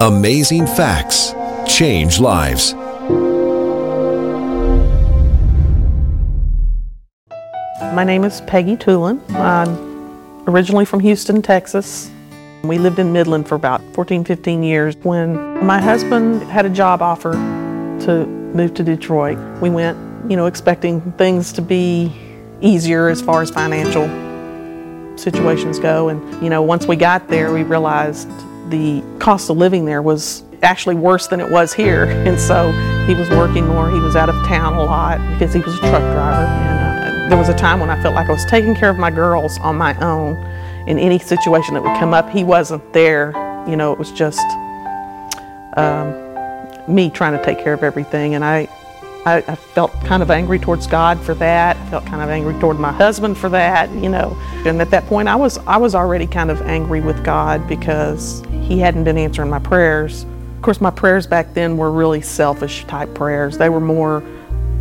Amazing facts change lives. My name is Peggy Tulin. I'm originally from Houston, Texas. We lived in Midland for about 14, 15 years. When my husband had a job offer to move to Detroit, we went, expecting things to be easier as far as financial situations go. And, once we got there, we realized the cost of living there was actually worse than it was here. And so he was working more. He was out of town a lot because he was a truck driver. And there was a time when I felt like I was taking care of my girls on my own. In any situation that would come up, he wasn't there. It was just me trying to take care of everything. And I felt kind of angry towards God for that. I felt kind of angry toward my husband for that, And at that point, I was already kind of angry with God because he hadn't been answering my prayers. Of course, my prayers back then were really selfish type prayers. They were more